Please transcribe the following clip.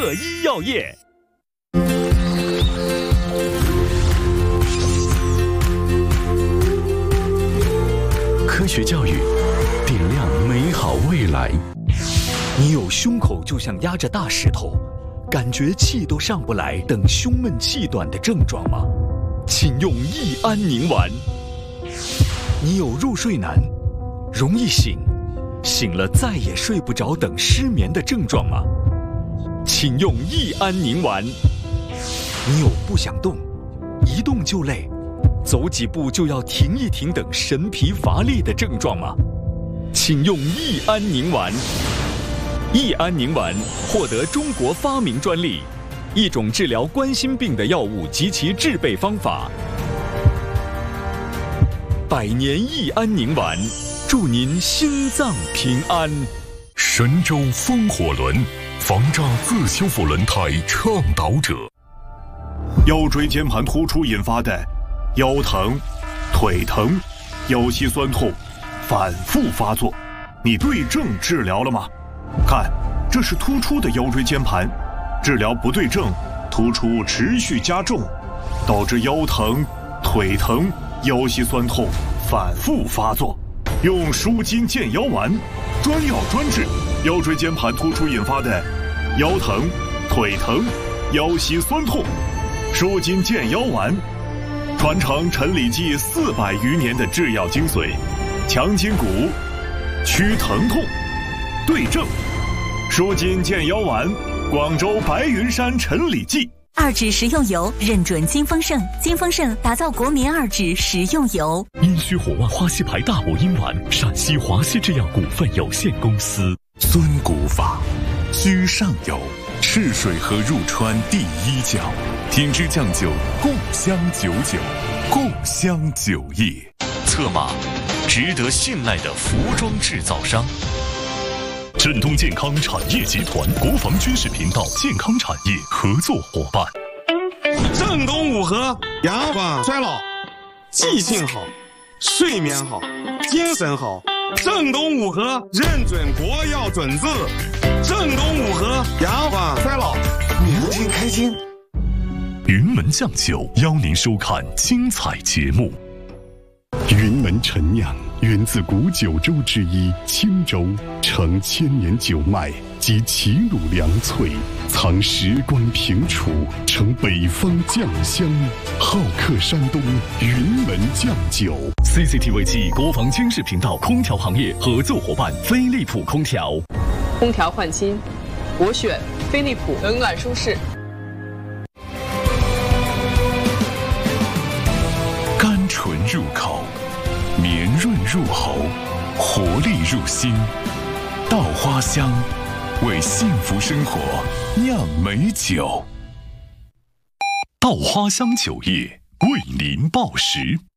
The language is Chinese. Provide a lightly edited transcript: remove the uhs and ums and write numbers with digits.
乐医药业。科学教育，点亮美好未来。你有胸口就像压着大石头，感觉气都上不来等胸闷气短的症状吗？请用益安宁丸。你有入睡难，容易醒，醒了再也睡不着等失眠的症状吗？请用益安宁丸。你有不想动，一动就累，走几步就要停一停等神疲乏力的症状吗？请用益安宁丸。益安宁丸获得中国发明专利，一种治疗冠心病的药物及其制备方法。100年益安宁丸，祝您心脏平安。 神州风火轮，防扎自修复轮胎倡导者。腰椎间盘突出引发的腰疼、腿疼、腰膝酸痛反复发作，你对症治疗了吗？看，这是突出的腰椎间盘，治疗不对症，突出持续加重，导致腰疼、腿疼、腰膝酸痛反复发作。用舒筋健腰丸，专药专治腰椎间盘突出引发的腰疼、腿疼、腰膝酸痛。舒筋健腰丸，传承陈李济400余年的制药精髓，强筋骨，祛疼痛，对症。舒筋健腰丸，广州白云山陈李济。 2指食用油认准金丰盛，金丰盛打造国民2指食用油。 阴虚火旺花溪牌大补阴丸，陕西华西制药股份有限公司。 尊骨法，居上游，赤水河入川第1角，品质酱酒，共襄99，共襄酒业。 策马，值得信赖的服装制造商。振东健康产业集团国防军事频道健康产业合作伙伴。 正东五合，延缓衰老，记性好，睡眠好，精神好。正东五合认准国药准字，正东五合延缓衰老，年轻开心。 云门酱酒邀您收看精彩节目。 云门陈酿源自古九州之一青州，承1000年酒脉及齐鲁良萃，藏时关平楚，成北方酱香，好客山东云门酱酒。 CCTV 暨国防军事频道空调行业合作伙伴飞利浦空调。 空调换新，我选飞利浦，冷暖舒适。 甘醇入口，绵润入喉，活力入心。稻花香，为幸福生活酿美酒。 稻花香酒业为您报时。